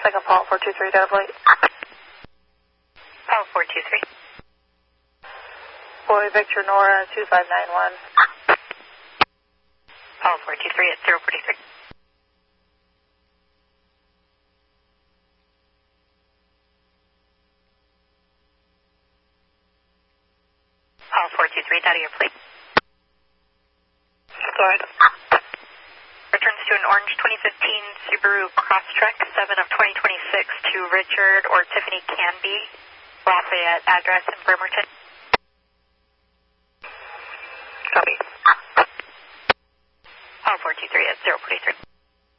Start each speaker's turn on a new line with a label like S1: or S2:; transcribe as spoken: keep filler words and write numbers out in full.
S1: second Paul four two three, got a plate.
S2: Paul four two three.
S1: Boy Victor Nora two five nine one.
S2: Paul four two three at zero forty three. Paul four two three, data your plate.
S1: Go ahead.
S2: Returns to an orange twenty fifteen Subaru Crosstrek seven of twenty twenty-six to Richard or Tiffany Canby, Lafayette, address in Bremerton.
S1: Copy.
S2: Paul four two three at zero forty three.